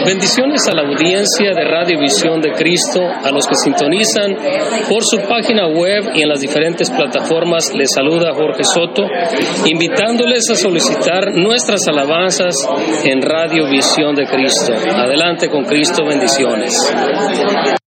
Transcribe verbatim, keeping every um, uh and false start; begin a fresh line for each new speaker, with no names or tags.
Bendiciones a la audiencia de Radio Visión de Cristo, a los que sintonizan por su página web y en las diferentes plataformas. Les saluda Jorge Soto, invitándoles a solicitar nuestras alabanzas en Radio Visión de Cristo. Adelante con Cristo, bendiciones.